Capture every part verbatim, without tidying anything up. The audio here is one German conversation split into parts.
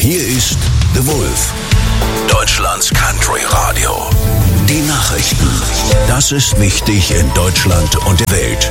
Hier ist The Wolf, Deutschlands Country Radio. Die Nachrichten. Das ist wichtig in Deutschland und der Welt.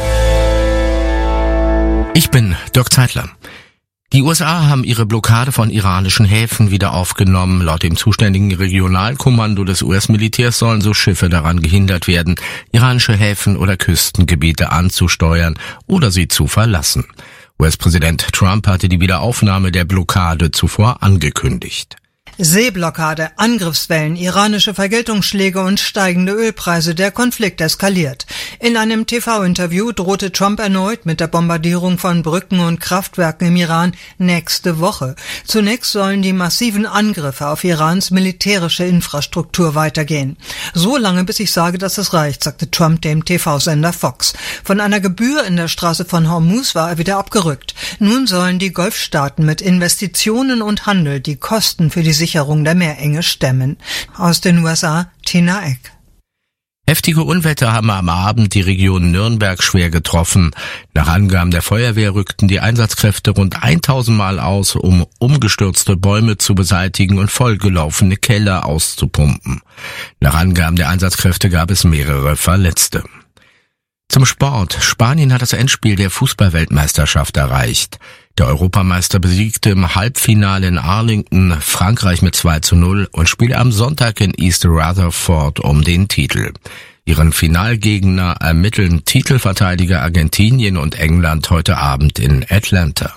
Ich bin Dirk Zeitler. Die U S A haben ihre Blockade von iranischen Häfen wieder aufgenommen. Laut dem zuständigen Regionalkommando des U S-Militärs sollen so Schiffe daran gehindert werden, iranische Häfen oder Küstengebiete anzusteuern oder sie zu verlassen. U S-Präsident Trump hatte die Wiederaufnahme der Blockade zuvor angekündigt. Seeblockade, Angriffswellen, iranische Vergeltungsschläge und steigende Ölpreise, der Konflikt eskaliert. In einem T V-Interview drohte Trump erneut mit der Bombardierung von Brücken und Kraftwerken im Iran nächste Woche. Zunächst sollen die massiven Angriffe auf Irans militärische Infrastruktur weitergehen. So lange, bis ich sage, dass es reicht, sagte Trump dem T V-Sender Fox. Von einer Gebühr in der Straße von Hormuz war er wieder abgerückt. Nun sollen die Golfstaaten mit Investitionen und Handel die Kosten für die Sicherung der Meerenge stemmen. Aus den U S A, Tina Eck. Heftige Unwetter haben am Abend die Region Nürnberg schwer getroffen. Nach Angaben der Feuerwehr rückten die Einsatzkräfte rund tausend Mal aus, um umgestürzte Bäume zu beseitigen und vollgelaufene Keller auszupumpen. Nach Angaben der Einsatzkräfte gab es mehrere Verletzte. Zum Sport. Spanien hat das Endspiel der Fußball-Weltmeisterschaft erreicht. Der Europameister besiegte im Halbfinale in Arlington Frankreich mit zwei zu null und spielte am Sonntag in East Rutherford um den Titel. Ihren Finalgegner ermitteln Titelverteidiger Argentinien und England heute Abend in Atlanta.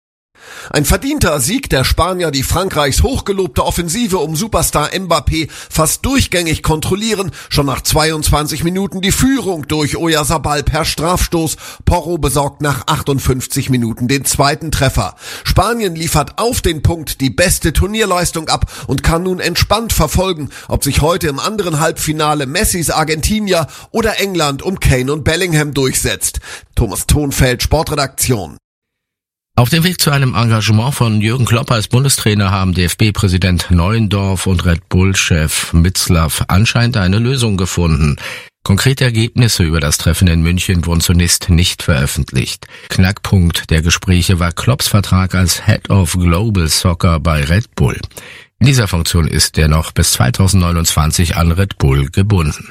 Ein verdienter Sieg der Spanier, die Frankreichs hochgelobte Offensive um Superstar Mbappé fast durchgängig kontrollieren, schon nach zweiundzwanzig Minuten die Führung durch Oyarzabal per Strafstoß. Porro besorgt nach achtundfünfzig Minuten den zweiten Treffer. Spanien liefert auf den Punkt die beste Turnierleistung ab und kann nun entspannt verfolgen, ob sich heute im anderen Halbfinale Messis Argentinier oder England um Kane und Bellingham durchsetzt. Thomas Thonfeld, Sportredaktion. Auf dem Weg zu einem Engagement von Jürgen Klopp als Bundestrainer haben D F B-Präsident Neuendorf und Red Bull-Chef Mitzlaff anscheinend eine Lösung gefunden. Konkrete Ergebnisse über das Treffen in München wurden zunächst nicht veröffentlicht. Knackpunkt der Gespräche war Klopps Vertrag als Head of Global Soccer bei Red Bull. In dieser Funktion ist er noch bis zweitausendneunundzwanzig an Red Bull gebunden.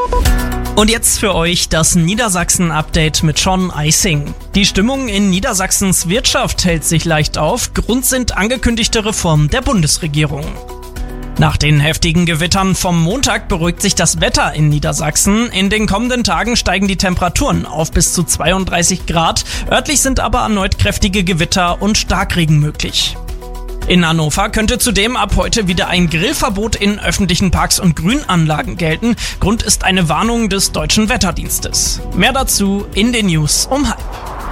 Und jetzt für euch das Niedersachsen-Update mit Sean Eising. Die Stimmung in Niedersachsens Wirtschaft hält sich leicht auf. Grund sind angekündigte Reformen der Bundesregierung. Nach den heftigen Gewittern vom Montag beruhigt sich das Wetter in Niedersachsen. In den kommenden Tagen steigen die Temperaturen auf bis zu zweiunddreißig Grad. Örtlich sind aber erneut kräftige Gewitter und Starkregen möglich. In Hannover könnte zudem ab heute wieder ein Grillverbot in öffentlichen Parks und Grünanlagen gelten. Grund ist eine Warnung des Deutschen Wetterdienstes. Mehr dazu in den News um halb.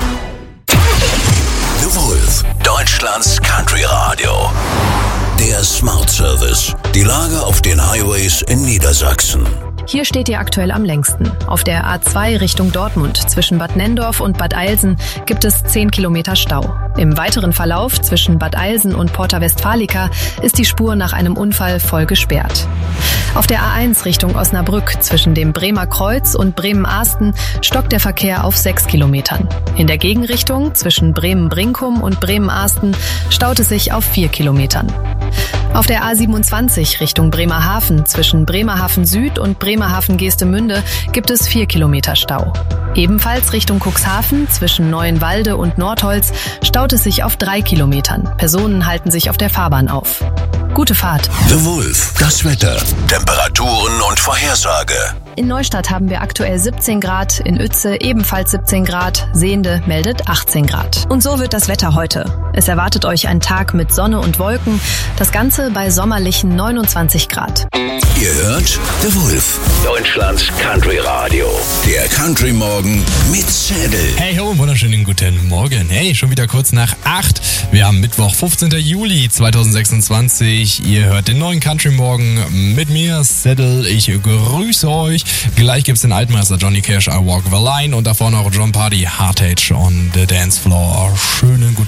The Wolf, Deutschlands Country Radio. Der Smart Service. Die Lage auf den Highways in Niedersachsen. Hier steht ihr aktuell am längsten. Auf der A zwei Richtung Dortmund zwischen Bad Nenndorf und Bad Eilsen gibt es zehn Kilometer Stau. Im weiteren Verlauf zwischen Bad Eilsen und Porta Westfalica ist die Spur nach einem Unfall voll gesperrt. Auf der A eins Richtung Osnabrück zwischen dem Bremer Kreuz und Bremen-Ahsten stockt der Verkehr auf sechs Kilometern. In der Gegenrichtung zwischen Bremen-Brinkum und Bremen-Ahsten staut es sich auf vier Kilometern. Auf der A siebenundzwanzig Richtung Bremerhaven zwischen Bremerhaven Süd und Bremerhaven Geestemünde gibt es vier Kilometer Stau. Ebenfalls Richtung Cuxhaven zwischen Neuenwalde und Nordholz staut es sich auf drei Kilometern. Personen halten sich auf der Fahrbahn auf. Gute Fahrt. The Wolf, das Wetter, Temperaturen und Vorhersage. In Neustadt haben wir aktuell siebzehn Grad, in Uetze ebenfalls siebzehn Grad, Sehnde meldet achtzehn Grad. Und so wird das Wetter heute. Es erwartet euch ein Tag mit Sonne und Wolken, das Ganze bei sommerlichen neunundzwanzig Grad. Ihr hört The Wolf, Deutschlands Country Radio. Der Country Morgen mit Zettel. Hey ho, wunderschönen guten Morgen. Hey, schon wieder kurz nach acht. Wir haben Mittwoch, fünfzehnten Juli zweitausendsechsundzwanzig. Ihr hört den neuen Country Morgen mit mir, Zettel. Ich grüße euch. Gleich gibt's den Altmeister Johnny Cash, I Walk the Line und davor noch John Party, Heartache on the Dance Floor. Schönen guten